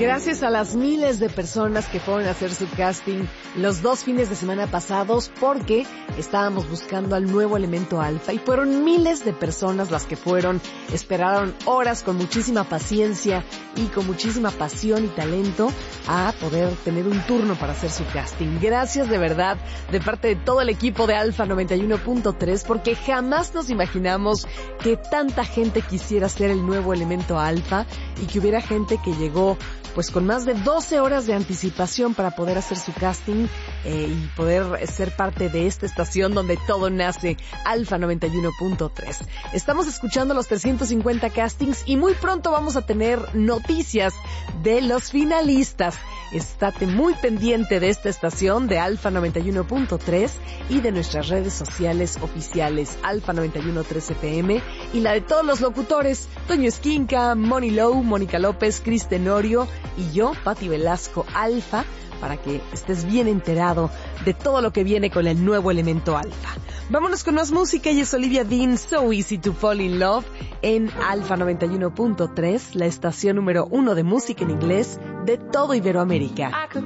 Gracias a las miles de personas que fueron a hacer su casting los 2 fines de semana pasados, porque estábamos buscando al nuevo elemento alfa y fueron miles de personas las que fueron, esperaron horas con muchísima paciencia y con muchísima pasión y talento a poder tener un turno para hacer su casting. Gracias de verdad de parte de todo el equipo de Alfa 91.3, porque jamás nos imaginamos que tanta gente quisiera ser el nuevo elemento alfa y que hubiera gente que llegó pues con más de 12 horas de anticipación para poder hacer su casting y poder ser parte de esta estación donde todo nace, Alfa 91.3. Estamos escuchando los 350 castings y muy pronto vamos a tener noticias de los finalistas. Estate muy pendiente de esta estación de Alfa 91.3 y de nuestras redes sociales oficiales, Alfa 91.3 FM, y la de todos los locutores, Toño Esquinca, Moni Low, Mónica López, Cris Tenorio y yo, Pati Velasco Alfa, para que estés bien enterado de todo lo que viene con el nuevo elemento alfa. Vámonos con más música. Ella es Olivia Dean, So Easy to Fall in Love, en Alfa 91.3, la estación número 1 de música en inglés de todo Iberoamérica.